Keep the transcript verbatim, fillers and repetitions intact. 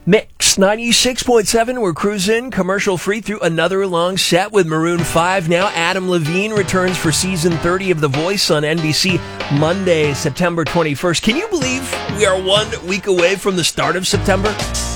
Mix ninety-six point seven, we're cruising commercial free through another long set with Maroon five. Now Adam Levine returns for season thirty of The Voice on N B C Monday, September twenty-first. Can you believe we are one week away from the start of September?